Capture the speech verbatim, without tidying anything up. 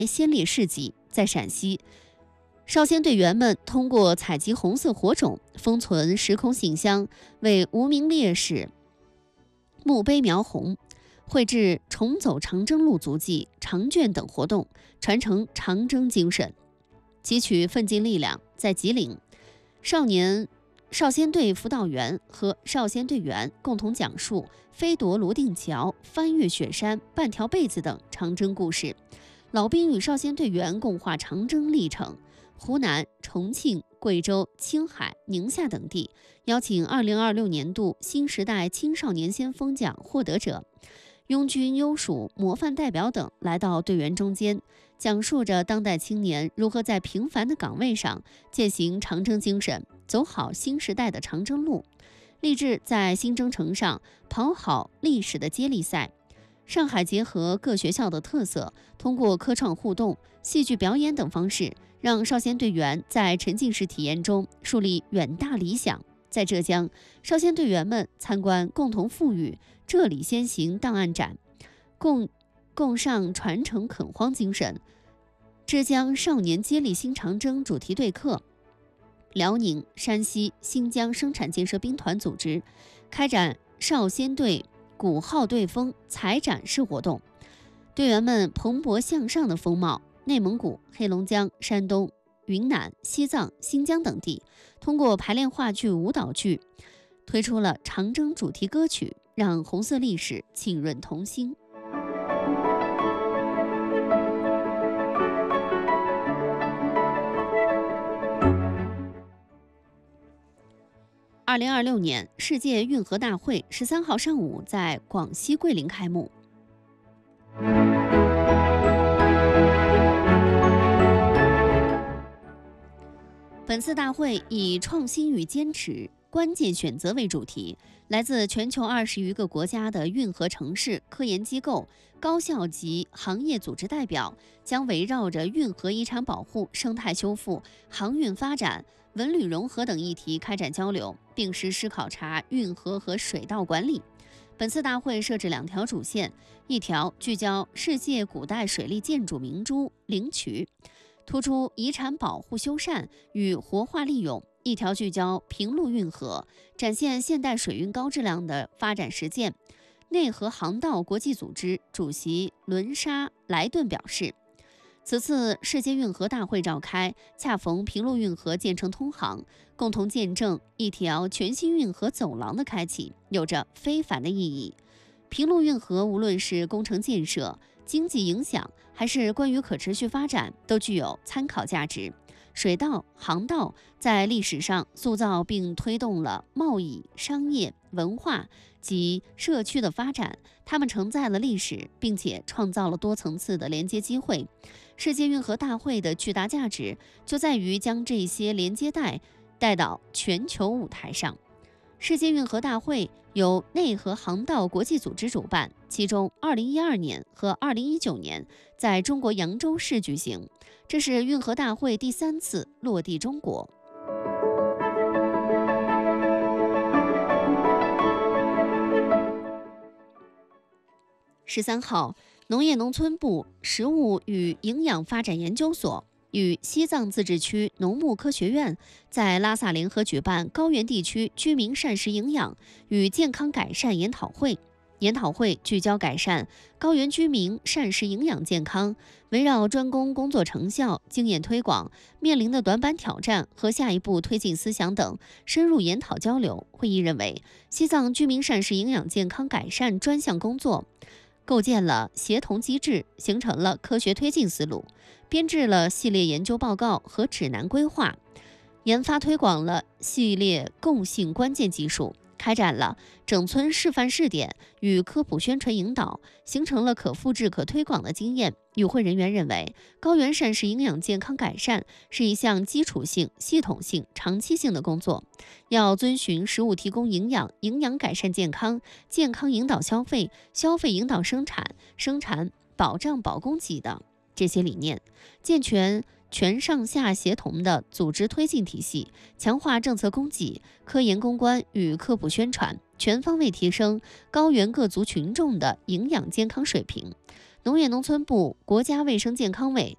先烈事迹。在陕西，少先队员们通过采集红色火种、封存时空信箱，为无名烈士墓碑描红，绘制重走长征路足迹、长卷等活动，传承长征精神，汲取奋进力量。在吉林，少年少先队辅导员和少先队员共同讲述飞夺泸定桥、翻越雪山、半条被子等长征故事，老兵与少先队员共话长征历程。湖南、重庆、贵州、青海、宁夏等地邀请二零二六年度新时代青少年先锋奖获得者、拥军优属模范代表等来到队员中间，讲述着当代青年如何在平凡的岗位上践行长征精神，走好新时代的长征路，立志在新征程上跑好历史的接力赛。上海结合各学校的特色，通过科创互动、戏剧表演等方式，让少先队员在沉浸式体验中树立远大理想。在浙江，少先队员们参观共同富裕这里先行档案展，共共上传承垦荒精神。浙江少年接力新长征主题对课，辽宁、山西、新疆生产建设兵团组织开展少先队鼓号队风采展示活动，队员们蓬勃向上的风貌，内蒙古、黑龙江、山东、云南、西藏、新疆等地通过排练话剧、舞蹈剧，推出了长征主题歌曲，让红色历史浸润童心。二零二六年世界运河大会十三号上午在广西桂林开幕。本次大会以创新与坚持、关键选择为主题，来自全球二十余个国家的运河城市、科研机构、高校及行业组织代表将围绕着运河遗产保护、生态修复、航运发展、文旅融合等议题开展交流，并实施考察运河和水道管理。本次大会设置两条主线，一条聚焦世界古代水利建筑明珠灵渠，突出遗产保护修缮与活化利用；一条聚焦平陆运河，展现现代水运高质量的发展实践。内河航道国际组织主席伦沙莱顿表示，此次世界运河大会召开，恰逢平陆运河建成通航，共同见证一条全新运河走廊的开启，有着非凡的意义。平陆运河无论是工程建设、经济影响，还是关于可持续发展，都具有参考价值。水道、航道在历史上塑造并推动了贸易、商业、文化及社区的发展，它们承载了历史，并且创造了多层次的连接机会。世界运河大会的巨大价值就在于将这些连接带带到全球舞台上。世界运河大会由内河航道国际组织主办，其中二零一二年和二零一九年在中国扬州市举行，这是运河大会第三次落地中国。十三号，农业农村部食物与营养发展研究所与西藏自治区农牧科学院在拉萨联合举办高原地区居民膳食营养与健康改善研讨会。研讨会聚焦改善高原居民膳食营养健康，围绕专攻工作成效、经验推广、面临的短板挑战和下一步推进思想等深入研讨交流。会议认为，西藏居民膳食营养健康改善专项工作构建了协同机制，形成了科学推进思路，编制了系列研究报告和指南规划，研发推广了系列共性关键技术，开展了整村示范试点与科普宣传引导，形成了可复制可推广的经验。与会人员认为，高原膳食营养健康改善是一项基础性、系统性、长期性的工作，要遵循食物提供营养、营养改善健康、健康引导消费、消费引导生产、生产保障保供给的这些理念，健全全上下协同的组织推进体系，强化政策供给、科研攻关与科普宣传，全方位提升高原各族群众的营养健康水平。农业农村部、国家卫生健康委、